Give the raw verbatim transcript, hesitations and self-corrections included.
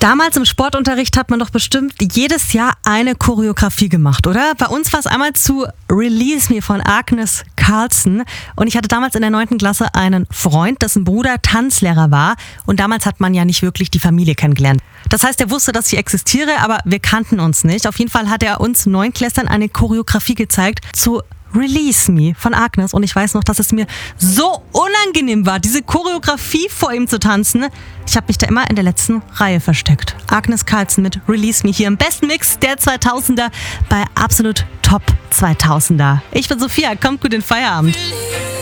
Damals im Sportunterricht hat man doch bestimmt jedes Jahr eine Choreografie gemacht, oder? Bei uns war es einmal zu Release Me von Agnes Carlson. Und ich hatte damals in der neunten Klasse einen Freund, dessen Bruder Tanzlehrer war. Und damals hat man ja nicht wirklich die Familie kennengelernt. Das heißt, er wusste, dass ich existiere, aber wir kannten uns nicht. Auf jeden Fall hat er uns Neunklässlern eine Choreografie gezeigt zu Release Me von Agnes. Und ich weiß noch, dass es mir so unangenehm war, diese Choreografie vor ihm zu tanzen. Ich habe mich da immer in der letzten Reihe versteckt. Agnes Carlson mit Release Me hier im besten Mix der zweitausender bei Absolut Top zweitausender. Ich bin Sophia, kommt gut in Feierabend.